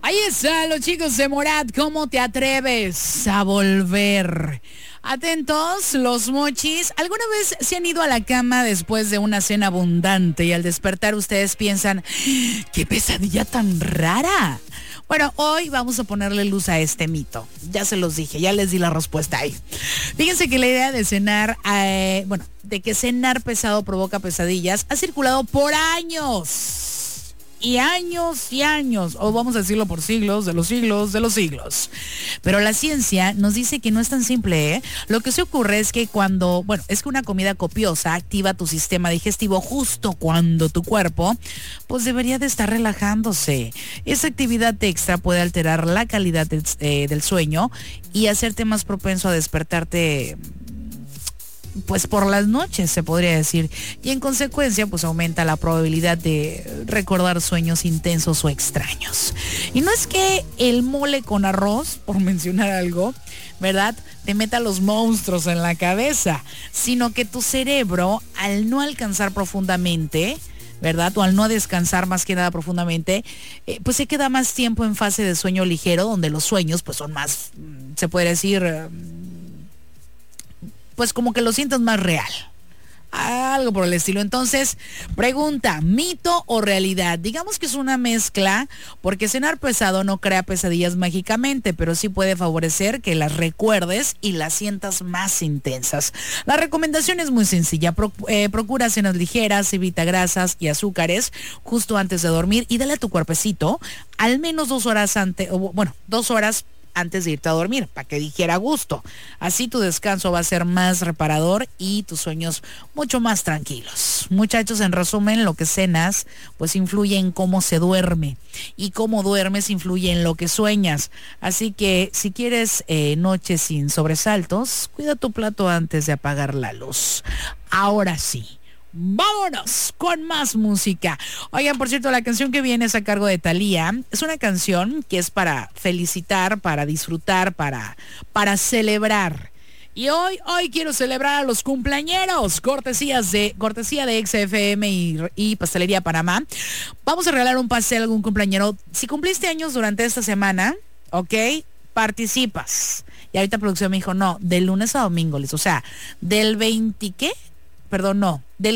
Ahí están los chicos de Morat. ¿Cómo te atreves a volver? Atentos, los mochis. ¿Alguna vez se han ido a la cama después de una cena abundante y al despertar ustedes piensan, qué pesadilla tan rara? Bueno, hoy vamos a ponerle luz a este mito. Ya se los dije, ya les di la respuesta ahí. Fíjense que la idea de cenar, de que cenar pesado provoca pesadillas, ha circulado por años. Y años y años, o vamos a decirlo por siglos, de los siglos, de los siglos. Pero la ciencia nos dice que no es tan simple, ¿eh? Lo que se ocurre es que es que una comida copiosa activa tu sistema digestivo justo cuando tu cuerpo, pues debería de estar relajándose. Esa actividad extra puede alterar la calidad del sueño y hacerte más propenso a despertarte pues por las noches, se podría decir, y en consecuencia pues aumenta la probabilidad de recordar sueños intensos o extraños. Y no es que el mole con arroz, por mencionar algo, ¿verdad?, te meta los monstruos en la cabeza, sino que tu cerebro, al no alcanzar profundamente, ¿verdad?, o al no descansar más que nada profundamente, pues se queda más tiempo en fase de sueño ligero, donde los sueños pues son más, se puede decir, pues como que lo sientas más real. Algo por el estilo. Entonces, pregunta, ¿mito o realidad? Digamos que es una mezcla, porque cenar pesado no crea pesadillas mágicamente, pero sí puede favorecer que las recuerdes y las sientas más intensas. La recomendación es muy sencilla. Procura cenas ligeras, evita grasas y azúcares justo antes de dormir y dale a tu cuerpecito al menos 2 horas antes, 2 horas antes de irte a dormir, para que digiera a gusto. Así tu descanso va a ser más reparador y tus sueños mucho más tranquilos. Muchachos, en resumen, lo que cenas pues influye en cómo se duerme, y cómo duermes influye en lo que sueñas. Así que si quieres noches sin sobresaltos, cuida tu plato antes de apagar la luz. Ahora sí, vámonos con más música. Oigan, por cierto, la canción que viene es a cargo de Thalía. Es una canción que es para felicitar, para disfrutar, para celebrar. Y hoy quiero celebrar a los cumpleañeros. Cortesía de XFM y Pastelería Panamá. Vamos a regalar un pastel a algún cumpleañero. Si cumpliste años durante esta semana, ¿ok?, participas. Y ahorita producción me dijo, no, de lunes a domingo, o sea, del 20, ¿qué? Perdón, no, del